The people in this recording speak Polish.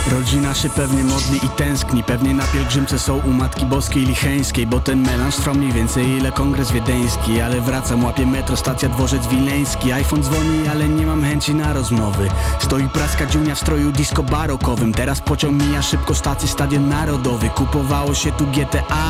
Rodzina się pewnie modli i tęskni, pewnie na pielgrzymce są u Matki Boskiej Licheńskiej, bo ten melanż trwa mniej więcej ile kongres wiedeński. Ale wracam, łapię metro, stacja Dworzec Wileński. iPhone dzwoni, ale nie mam chęci na rozmowy. Stoi praska dziunia w stroju disco barokowym. Teraz pociąg mija szybko stację, Stadion Narodowy. Kupowało się tu GTA